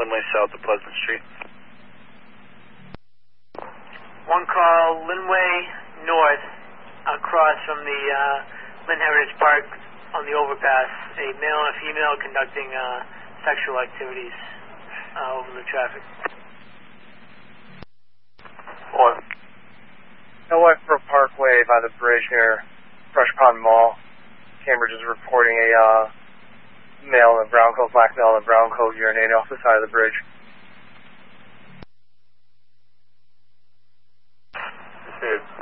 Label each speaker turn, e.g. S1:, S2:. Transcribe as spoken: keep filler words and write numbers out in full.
S1: Linway south of Pleasant Street.
S2: One call, Linway north, across from the uh, Lynn Heritage Park on the overpass. A male and a female conducting uh, sexual activities uh, over the traffic.
S1: One.
S3: West Brook Parkway by the bridge near Fresh Pond Mall. Cambridge is reporting a uh, male in a brown coat, black male in a brown coat urinating off the side of the bridge.
S1: Received.